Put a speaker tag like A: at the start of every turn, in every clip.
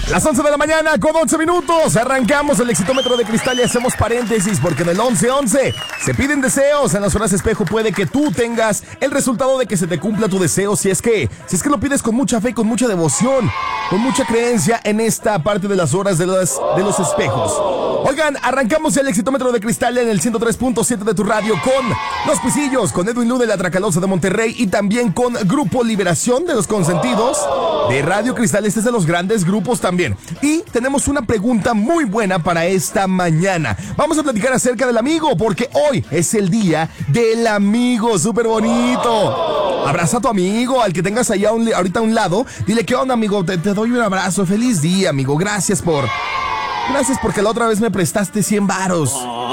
A: Las 11 de la mañana con 11 minutos. Arrancamos el Exitómetro de Cristal y hacemos paréntesis porque en el 11-11 se piden deseos. En las horas espejo puede que tú tengas el resultado de que se te cumpla tu deseo si es que lo pides con mucha fe, con mucha devoción, con mucha creencia en esta parte de las horas de los espejos. Oigan, arrancamos el Exitómetro de Cristal en el 103.7 de tu radio con Los Pisillos, con Edwin Lu de la Tracalosa de Monterrey y también con Grupo Liberación de los Consentidos de Radio Cristal. Este es de los grandes grupos también. Y tenemos una pregunta muy buena para esta mañana. Vamos a platicar acerca del amigo, porque hoy es el día del amigo. Súper bonito. Abraza a tu amigo, al que tengas allá ahorita a un lado. Dile, ¿qué onda, amigo? Te doy un abrazo. Feliz día, amigo. Gracias porque la otra vez me prestaste 100 varos.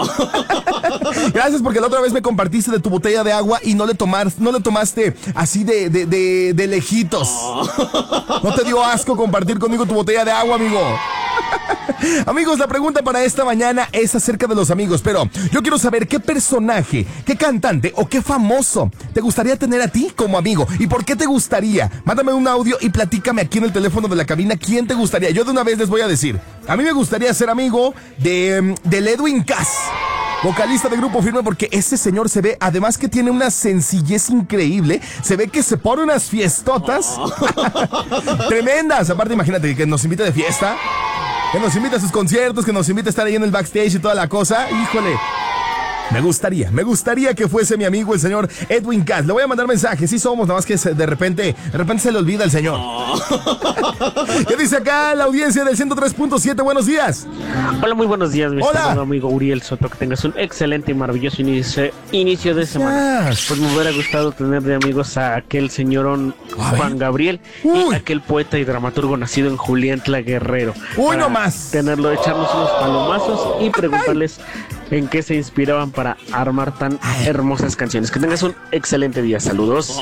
A: Gracias porque la otra vez me compartiste de tu botella de agua y no le tomaste así de lejitos. ¿No te dio asco compartir conmigo tu botella de agua, amigo? Amigos, la pregunta para esta mañana es acerca de los amigos, pero yo quiero saber qué personaje, qué cantante o qué famoso te gustaría tener a ti como amigo y por qué te gustaría. Mándame un audio y platícame aquí en el teléfono de la cabina quién te gustaría. Yo de una vez les voy a decir, a mí me gustaría ser amigo del Edwin Cass, vocalista de Grupo Firme, porque ese señor se ve, además que tiene una sencillez increíble, se ve que se pone unas fiestotas tremendas. Aparte, imagínate que nos invite de fiesta, que nos invite a sus conciertos, que nos invite a estar ahí en el backstage y toda la cosa. Híjole, me gustaría que fuese mi amigo el señor Edwin Cass. Le voy a mandar mensajes, sí somos, nada más que de repente se le olvida el señor. ¿Qué dice acá la audiencia del 103.7? Buenos días.
B: Hola, muy buenos días, mi estimado amigo Uriel Soto. Que tengas un excelente y maravilloso inicio de semana. Pues me hubiera gustado tener de amigos a aquel señorón Juan Gabriel y aquel poeta y dramaturgo nacido en Juliantla, Guerrero.
A: Uy, no más.
B: Tenerlo, echarnos unos palomazos y preguntarles en qué se inspiraban para armar tan hermosas canciones. Que tengas un excelente día. Saludos.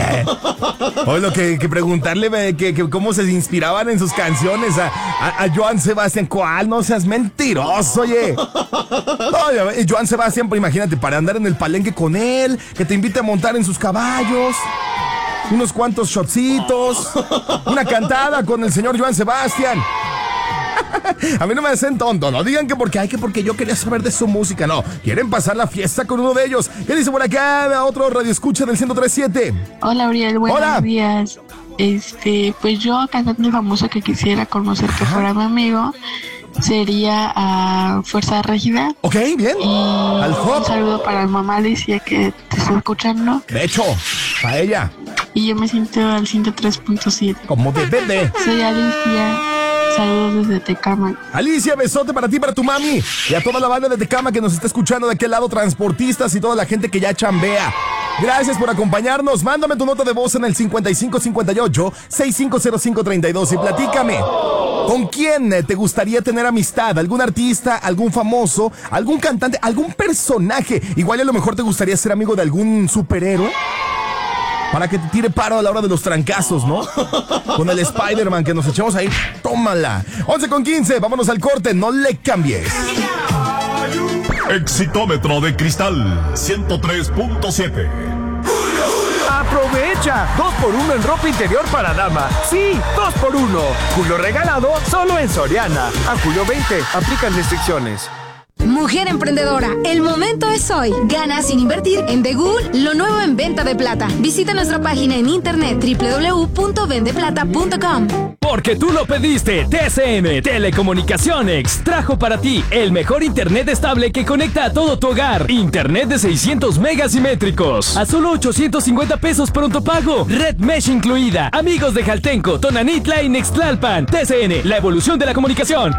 A: Oye, que preguntarle que cómo se inspiraban en sus canciones a Joan Sebastián. ¿Cuál? No seas mentiroso, oye. Oye, Joan Sebastián, pues imagínate, para andar en el palenque con él, que te invite a montar en sus caballos, unos cuantos shotcitos, una cantada con el señor Joan Sebastián. A mí no me hacen tonto, no digan que porque yo quería saber de su música, no. Quieren pasar la fiesta con uno de ellos. ¿Qué dice por acá otro radioescucha del 103.7?
C: Hola, Uriel, buenos días. Pues yo, cantante famoso que quisiera conocer que fuera mi amigo, sería a Fuerza Régida.
A: Ok, bien.
C: Al un saludo para mi mamá Alicia, que te está escuchando.
A: De hecho, a ella.
C: Y yo me siento al 103.7.
A: Como de bebé.
C: Soy Alicia. Saludos desde Tecama.
A: Alicia, besote para ti, para tu mami y a toda la banda de Tecama que nos está escuchando de aquel lado, transportistas y toda la gente que ya chambea. Gracias por acompañarnos. Mándame tu nota de voz en el 5558-650532 y platícame. ¿Con quién te gustaría tener amistad? ¿Algún artista, algún famoso, algún cantante, algún personaje? Igual a lo mejor te gustaría ser amigo de algún superhéroe para que te tire paro a la hora de los trancazos, ¿no? Con el Spider-Man que nos echamos ahí. Tómala. 11:15, vámonos al corte, no le cambies.
D: Exitómetro de Cristal 103.7.
E: ¡Aprovecha! 2x1 en ropa interior para dama. Sí, 2x1. Julio regalado solo en Soriana. A julio 20. Aplican restricciones.
F: Mujer emprendedora, el momento es hoy. Gana sin invertir en Degul, lo nuevo en venta de plata. Visita nuestra página en internet www.vendeplata.com.
G: Porque tú lo pediste, TCM Telecomunicaciones trajo para ti el mejor internet estable que conecta a todo tu hogar. Internet de 600 megas simétricos a solo 850 pesos pronto pago. Red Mesh incluida. Amigos de Jaltenco, Tonanitla y Nextlalpan. TCN, la evolución de la comunicación.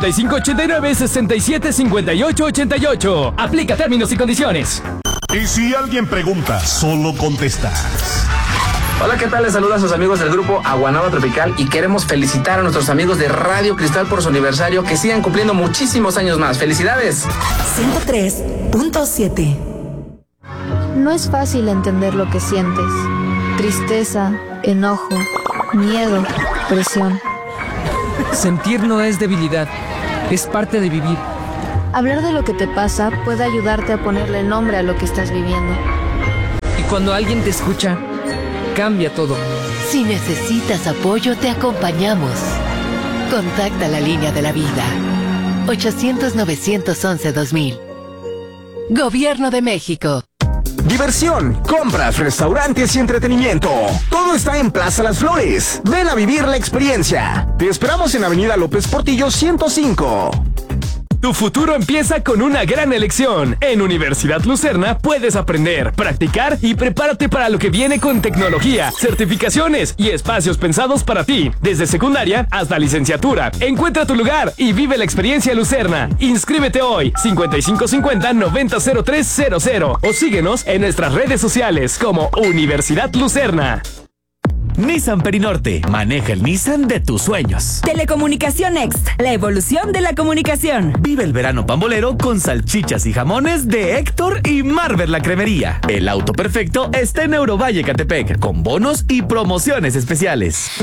G: 5589-675888. Aplica términos y condiciones.
D: Y si alguien pregunta, solo contestas.
H: Hola, ¿qué tal? Les saluda a sus amigos del grupo Aguanaba Tropical y queremos felicitar a nuestros amigos de Radio Cristal por su aniversario, que sigan cumpliendo muchísimos años más. ¡Felicidades!
I: 103.7.
J: No es fácil entender lo que sientes. Tristeza, enojo, miedo, presión.
K: Sentir no es debilidad, es parte de vivir.
J: Hablar de lo que te pasa puede ayudarte a ponerle nombre a lo que estás viviendo.
K: Y cuando alguien te escucha, cambia todo.
I: Si necesitas apoyo, te acompañamos. Contacta la línea de la vida. 800-911-2000. Gobierno de México.
L: Diversión, compras, restaurantes y entretenimiento. Todo está en Plaza Las Flores. Ven a vivir la experiencia. Te esperamos en Avenida López Portillo 105.
G: Tu futuro empieza con una gran elección. En Universidad Lucerna puedes aprender, practicar y prepárate para lo que viene con tecnología, certificaciones y espacios pensados para ti. Desde secundaria hasta licenciatura. Encuentra tu lugar y vive la experiencia Lucerna. Inscríbete hoy, 5550-900300 o síguenos en nuestras redes sociales como Universidad Lucerna.
M: Nissan Perinorte. Maneja el Nissan de tus sueños.
N: Telecomunicación Next. La evolución de la comunicación.
M: Vive el verano pambolero con salchichas y jamones de Héctor y Marvel la Cremería. El auto perfecto está en Eurovalle Catepec, con bonos y promociones especiales.